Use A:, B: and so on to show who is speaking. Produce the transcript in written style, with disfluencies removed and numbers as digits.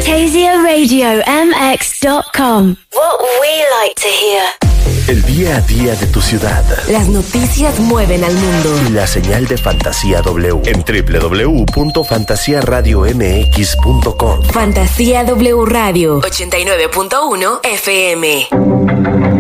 A: TaziaRadioMX.com. What we like to hear.
B: El día a día de tu ciudad.
C: Las noticias mueven al mundo.
B: Y la señal de Fantasía W en www.fantasiaradiomx.com.
C: Fantasía W Radio 89.1 FM.